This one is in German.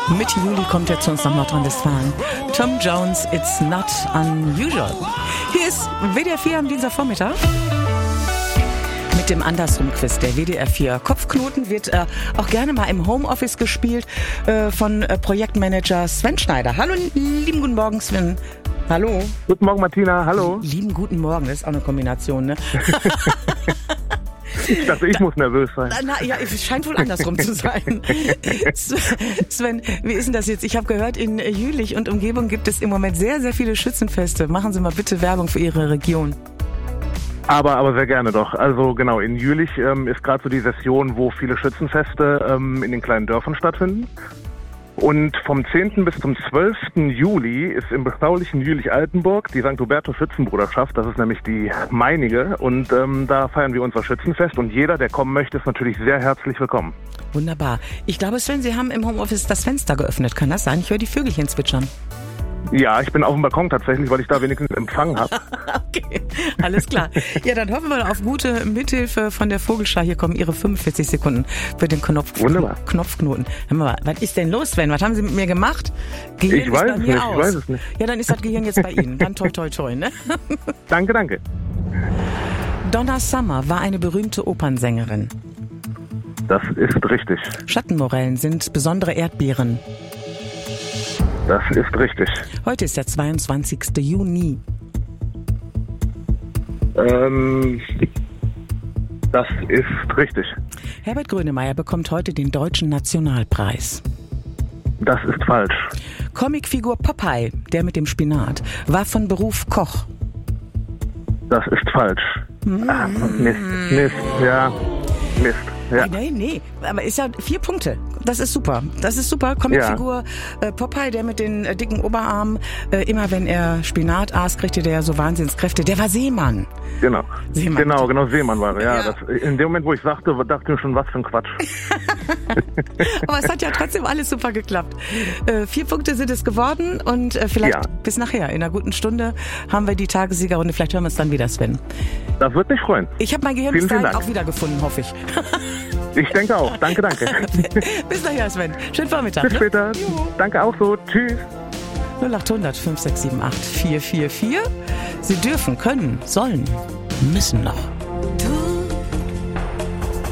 Mitte Juli kommt er zu uns nach Nordrhein-Westfalen. Tom Jones, It's Not Unusual. Hier ist WDR 4 am Dienstagvormittag. Mit dem Andersrum-Quiz der WDR 4. Kopfknoten wird auch gerne mal im Homeoffice gespielt von Projektmanager Sven Schneider. Hallo, lieben guten Morgen, Sven. Hallo. Guten Morgen, Martina. Hallo. Lieben guten Morgen, das ist auch eine Kombination, ne? Ich dachte, ich muss nervös sein. Ja, es scheint wohl andersrum zu sein. Sven, wie ist denn das jetzt? Ich habe gehört, in Jülich und Umgebung gibt es im Moment sehr, sehr viele Schützenfeste. Machen Sie mal bitte Werbung für Ihre Region. Aber sehr gerne doch. Also genau, in Jülich ist gerade so die Session, wo viele Schützenfeste in den kleinen Dörfern stattfinden. Und vom 10. bis zum 12. Juli ist im beschaulichen Jülich-Altenburg die St. Hubertus Schützenbruderschaft, das ist nämlich die meinige. Und da feiern wir unser Schützenfest und jeder, der kommen möchte, ist natürlich sehr herzlich willkommen. Wunderbar. Ich glaube, Sven, Sie haben im Homeoffice das Fenster geöffnet. Kann das sein? Ich höre die Vögelchen zwitschern. Ja, ich bin auf dem Balkon tatsächlich, weil ich da wenigstens Empfang habe. Okay, alles klar. Ja, dann hoffen wir auf gute Mithilfe von der Vogelschar. Hier kommen Ihre 45 Sekunden für den Knopfknoten. Hör mal, was ist denn los, Sven? Was haben Sie mit mir gemacht? Gehirn ich weiß es nicht. Ja, dann ist das Gehirn jetzt bei Ihnen. Dann toi, toi, toi, ne? Danke. Donna Summer war eine berühmte Opernsängerin. Das ist richtig. Schattenmorellen sind besondere Erdbeeren. Das ist richtig. Heute ist der 22. Juni. Das ist richtig. Herbert Grönemeyer bekommt heute den Deutschen Nationalpreis. Das ist falsch. Comicfigur Popeye, der mit dem Spinat, war von Beruf Koch. Das ist falsch. Mist. Ja. Nee, aber ist ja 4 Punkte. Das ist super. Comicfigur Popeye, der mit den dicken Oberarmen, immer wenn er Spinat aß, kriegte der so Wahnsinnskräfte. Der war Seemann. Genau, Seemann war er. Ja. In dem Moment, wo ich sagte, dachte ich schon, was für ein Quatsch. Aber es hat ja trotzdem alles super geklappt. 4 Punkte sind es geworden und vielleicht bis nachher. In einer guten Stunde haben wir die Tagessiegerrunde. Vielleicht hören wir es dann wieder, Sven. Das würde mich freuen. Ich habe mein Gehirn bis dahin auch wiedergefunden, hoffe ich. Ich denke auch. Danke. Bis nachher, Sven. Schönen Vormittag. Bis später. Juhu. Danke auch so. Tschüss. 0800 5678 444. Sie dürfen, können, sollen, müssen noch.